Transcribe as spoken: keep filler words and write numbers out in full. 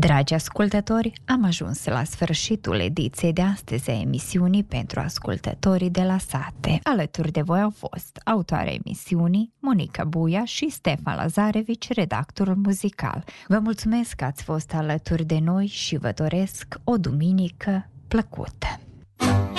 Dragi ascultători, am ajuns la sfârșitul ediției de astăzi a emisiunii pentru ascultătorii de la sate. Alături de voi au fost autoarea emisiunii, Monica Buia și Stefan Lazarevici, redactorul muzical. Vă mulțumesc că ați fost alături de noi și vă doresc o duminică plăcută.